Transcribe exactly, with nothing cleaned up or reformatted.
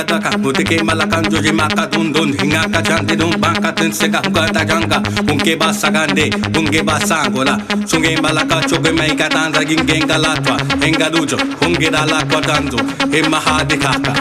Daka mutike malakan joji maka dun dun hinga ka jante dun banka tin se ka hukata janga unke basa gande unge basa angola sunge malaka chobe mai ka tanza gingenga latwa henga dujo unge dala kwa danzo e mahadi kaka